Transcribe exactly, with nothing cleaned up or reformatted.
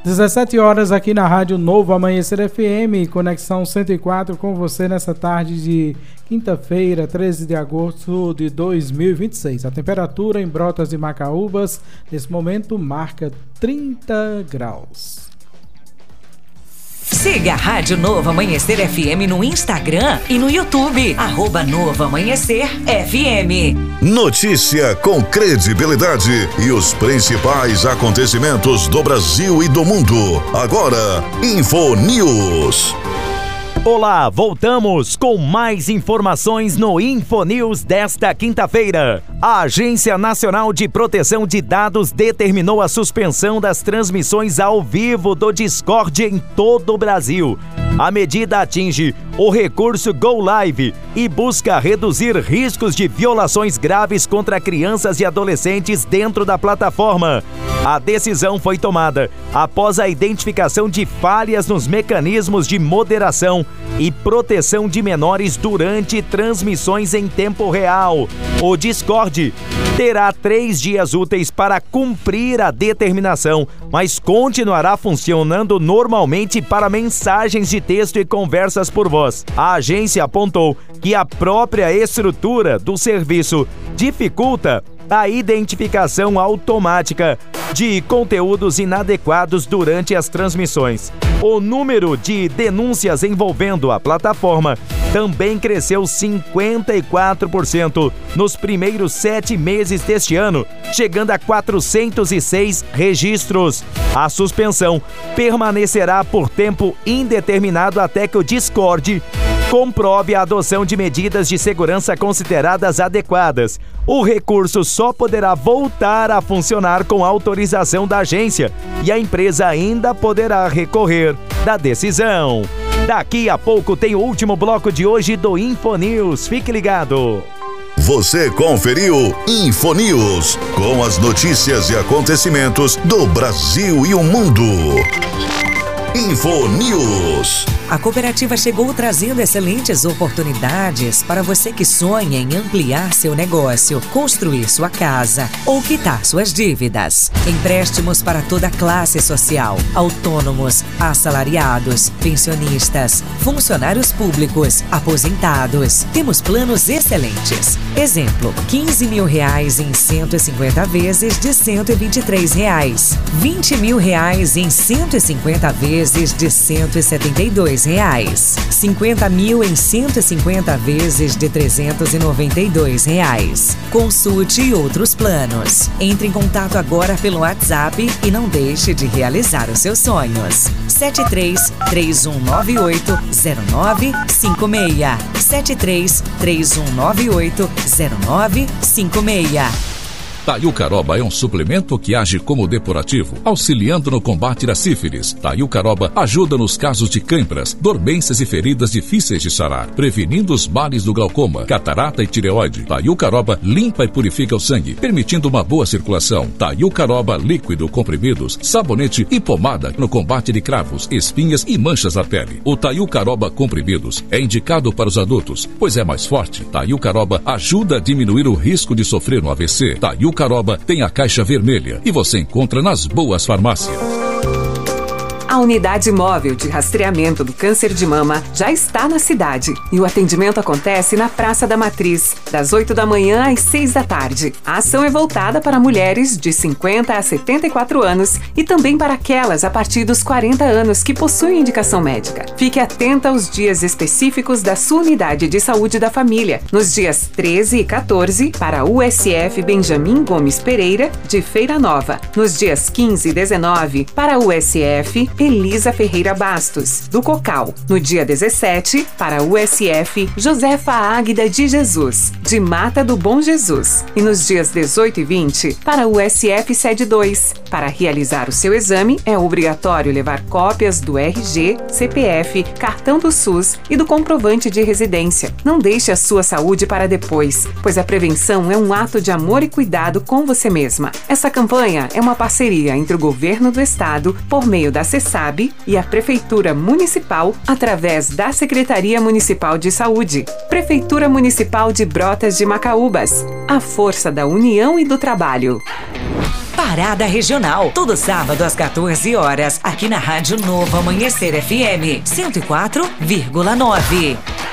dezessete horas aqui na Rádio Novo Amanhecer F M, Conexão cento e quatro com você nessa tarde de quinta-feira, treze de agosto de dois mil e vinte e seis. A temperatura em Brotas e Macaúbas, nesse momento, marca trinta graus. Siga a Rádio Novo Amanhecer F M no Instagram e no YouTube, arroba Novo Amanhecer F M. Notícia com credibilidade e os principais acontecimentos do Brasil e do mundo. Agora, Info News. Olá, voltamos com mais informações no Infonews desta quinta-feira. A Agência Nacional de Proteção de Dados determinou a suspensão das transmissões ao vivo do Discord em todo o Brasil. A medida atinge o recurso Go Live e busca reduzir riscos de violações graves contra crianças e adolescentes dentro da plataforma. A decisão foi tomada após a identificação de falhas nos mecanismos de moderação e proteção de menores durante transmissões em tempo real. O Discord terá três dias úteis para cumprir a determinação, mas continuará funcionando normalmente para mensagens de texto e conversas por voz. A agência apontou que a própria estrutura do serviço dificulta a identificação automática de conteúdos inadequados durante as transmissões. O número de denúncias envolvendo a plataforma também cresceu cinquenta e quatro por cento nos primeiros sete meses deste ano, chegando a quatrocentos e seis registros. A suspensão permanecerá por tempo indeterminado até que o Discord comprove a adoção de medidas de segurança consideradas adequadas. O recurso só poderá voltar a funcionar com autorização da agência e a empresa ainda poderá recorrer da decisão. Daqui a pouco tem o último bloco de hoje do Infonews. Fique ligado. Você conferiu Infonews, com as notícias e acontecimentos do Brasil e o mundo. Infonews. A cooperativa chegou trazendo excelentes oportunidades para você que sonha em ampliar seu negócio, construir sua casa ou quitar suas dívidas. Empréstimos para toda a classe social, autônomos, assalariados, pensionistas, funcionários públicos, aposentados. Temos planos excelentes. Exemplo, quinze mil reais em cento e cinquenta vezes de cento e vinte e três reais. vinte mil reais em cento e cinquenta vezes de cento e setenta e dois reais. cinquenta mil em cento e cinquenta vezes de trezentos e noventa e dois reais. Consulte outros planos. Entre em contato agora pelo WhatsApp e não deixe de realizar os seus sonhos. sete três três um nove oito zero nove cinco seis. sete três três um nove oito zero nove cinco seis. Taiucaroba é um suplemento que age como depurativo, auxiliando no combate da sífilis. Taiucaroba ajuda nos casos de câimbras, dormências e feridas difíceis de sarar, prevenindo os males do glaucoma, catarata e tireoide. Taiucaroba limpa e purifica o sangue, permitindo uma boa circulação. Taiucaroba líquido, comprimidos, sabonete e pomada no combate de cravos, espinhas e manchas na pele. O Taiucaroba comprimidos é indicado para os adultos, pois é mais forte. Taiucaroba ajuda a diminuir o risco de sofrer um A V C. Taiucaroba Caroba tem a caixa vermelha e você encontra nas boas farmácias. A unidade móvel de rastreamento do câncer de mama já está na cidade e o atendimento acontece na Praça da Matriz, das oito da manhã às seis da tarde. A ação é voltada para mulheres de cinquenta a setenta e quatro anos e também para aquelas a partir dos quarenta anos que possuem indicação médica. Fique atenta aos dias específicos da sua unidade de saúde da família. Nos dias treze e quatorze, para a U S F Benjamin Gomes Pereira, de Feira Nova. Nos dias quinze e dezenove, para a U S F Elisa Ferreira Bastos, do Cocal. No dia dezessete, para a U S F Josefa Águida de Jesus, de Mata do Bom Jesus. E nos dias dezoito e vinte, para a U S F Sede dois. Para realizar o seu exame, é obrigatório levar cópias do R G, C P F, cartão do SUS e do comprovante de residência. Não deixe a sua saúde para depois, pois a prevenção é um ato de amor e cuidado com você mesma. Essa campanha é uma parceria entre o Governo do Estado, por meio da SESAB, e a Prefeitura Municipal, através da Secretaria Municipal de Saúde. Prefeitura Municipal de Brotas de Macaúbas. A força da união e do trabalho. Parada Regional, todo sábado às quatorze horas, aqui na Rádio Novo Amanhecer F M cento e quatro vírgula nove.